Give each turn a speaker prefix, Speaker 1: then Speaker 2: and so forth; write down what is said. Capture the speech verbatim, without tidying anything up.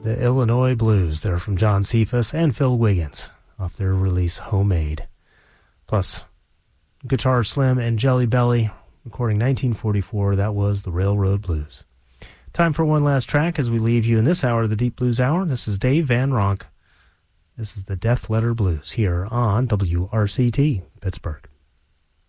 Speaker 1: The Illinois Blues. They're from John Cephas and Phil Wiggins off their release Homemade. Plus, Guitar Slim and Jelly Belly, recording nineteen forty-four. That was the Railroad Blues. Time for one last track as we leave you in this hour of the Deep Blues Hour. This is Dave Van Ronk. This is the Death Letter Blues here on W R C T, Pittsburgh.